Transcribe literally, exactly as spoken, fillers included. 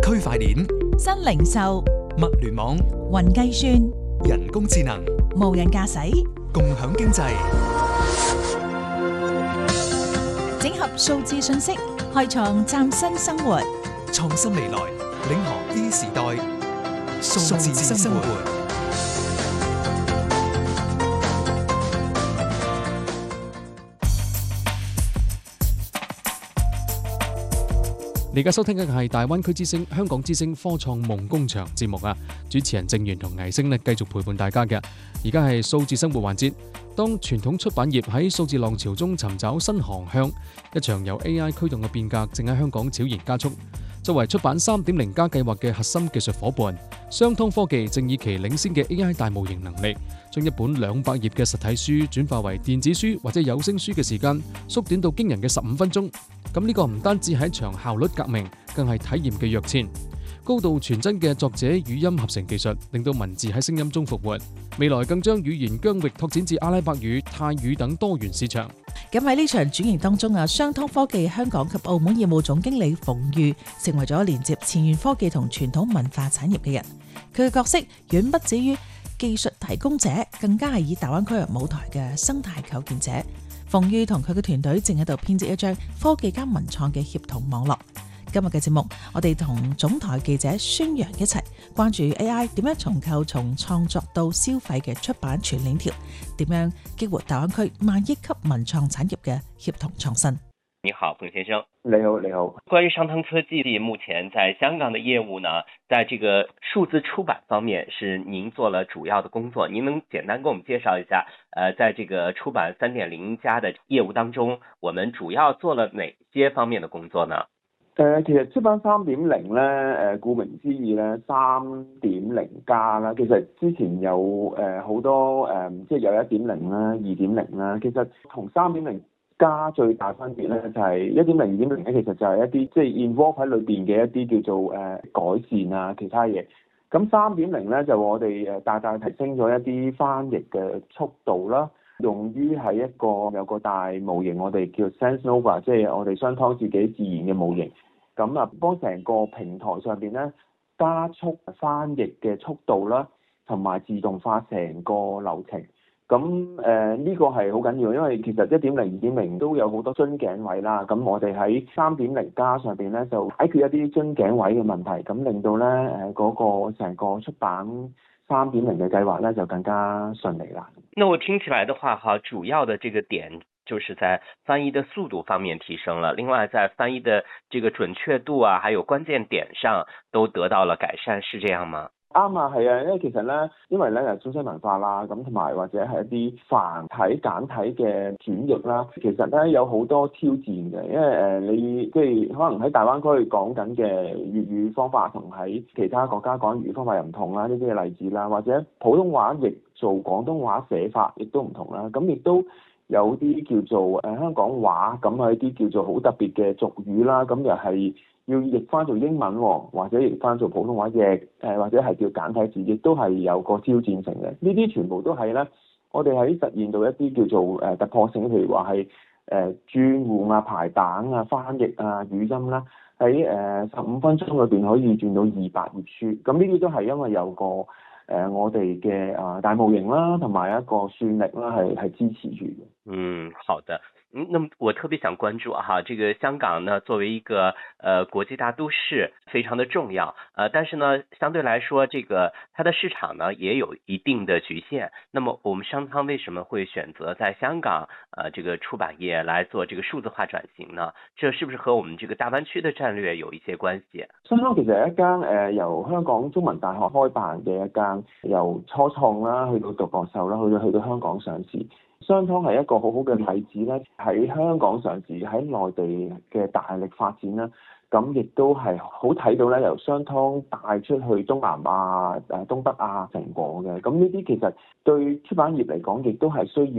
區塊鏈、 新零售、 物聯網、 雲計算、 人工智能、 無人駕駛、 共享經濟， 整合數字信息，開創嶄新生活。 創新未來，領航 E 時代，數字生活。 你而家收聽嘅係大灣區之聲、香港之聲科創夢工場節目啊！主持人鄭源同倪星呢繼續陪伴大家嘅。而家係數字生活環節。當傳統出版業喺數字浪潮中尋找新航向，一場由 A I 驅動嘅變革正喺香港悄然加速。作為出版 三點零 加計劃嘅核心技術夥伴，商湯科技正以其領先嘅 A I 大模型能力，將一本兩百頁嘅實體書轉化為電子書或者有聲書嘅時間縮短到驚人嘅十五分鐘。咁呢個唔單止係一場效率革命，更係體驗嘅躍遷。高度傳真嘅作者語音合成技術，令到文字喺聲音中復活。未來更將語言疆域拓展至阿拉伯語、泰語等多元市場。 咁喺呢場轉型當中啊，商湯科技香港及澳門業務總經理馮裕成為咗連接前沿科技同傳統文化產業嘅人。佢嘅角色遠不止於技術提供者，更加係以大灣區為舞台嘅生態構建者。馮裕同佢嘅團隊正喺度編織一張科技加文創嘅協同網絡。今日嘅節目，我哋同總台記者孫陽一齊關注 A I 點樣重構從創作到消費嘅出版全鏈條，點樣激活大灣區萬億級文創產業嘅協同創新。 你好，馮先生。 你好，你好。 關於商湯科技目前在香港的業務呢，在這個數字出版方面是您做了主要的工作，您能簡單給我們介紹一下，呃，在這個出版 三點零 加的業務當中，我們主要做了哪些方面的工作呢？ 誒、呃，其實出版 三點零 咧，誒，顧名思義咧，三點零加啦。其實之前有誒好、呃、多誒、呃，即係有一點零啦、二點零啦。其實同三點零加最大分別咧，就係一點零、二點零咧，其實就係一啲即係 involve 喺裏邊嘅一啲叫做誒、呃、改善啊，其他嘢。咁三點零咧就我哋誒大大提升咗一啲翻譯嘅速度啦。用於喺一個有個大模型，我哋叫 SenseNova， 即係我哋商湯自己自研嘅模型。咁啊，幫成個平台上邊咧加速翻譯嘅速度啦，同埋自動化成個流程。咁誒呢個係好緊要，因為其實一點零、二點零都有好多樽頸位啦。咁我哋喺三點零加上邊咧就解決一啲樽頸位嘅問題，咁令到咧誒嗰個成個出版三點零嘅計劃咧就更加順利啦。 那我聽起來的話，哈，主要的這個點就是在翻譯的速度方面提升了，另外在翻譯的這個準確度啊，還有關鍵點上都得到了改善，是這樣嗎？ 啱啊，係啊，因為其實咧，因為咧係中西文化啦，咁同埋或者係一啲繁體簡體嘅轉譯啦，其實咧有好多挑戰嘅，因為誒、呃、你即係可能喺大灣區講緊嘅粵語方法同喺其他國家講粵語方法又唔同啦，呢啲嘅例子啦，或者普通話譯做廣東話寫法亦都唔同啦，咁亦都有啲叫做誒、呃、香港話咁啊，一啲叫做好特別嘅俗語啦，咁又係要譯翻做英文，或者譯翻做普通話譯，誒或者係叫簡體字，亦都係有個挑戰性嘅。呢啲全部都係咧，我哋喺實現到一啲叫做誒突破性，譬如話係誒轉換啊、排版啊、翻譯啊、語音啦，喺誒十五分鐘裏邊可以轉到二百頁書。咁呢啲都係因為有個誒、呃、我哋嘅啊大模型啦，同埋一個算力啦，係係支持住嘅。 嗯，好的。嗯，那麼我特別想關注哈，這個香港呢作為一個呃國際大都市，非常的重要，呃，但是呢相對來說，這個它的市場呢也有一定的局限。那麼我們商湯為什麼會選擇在香港呃這個出版業來做這個數字化轉型呢？這是不是和我們這個大灣區的戰略有一些關係？ 商湯其實係一間誒、呃、由香港中文大學開辦嘅一間，由初創啦去到獨角獸啦，去到去到香港上市。商湯係一個好好嘅例子咧，喺香港上市，喺內地嘅大力發展啦，咁亦都係好睇到咧，由商湯帶出去東南亞、誒東北亞成果嘅，咁呢啲其實對出版業嚟講，亦都係需要。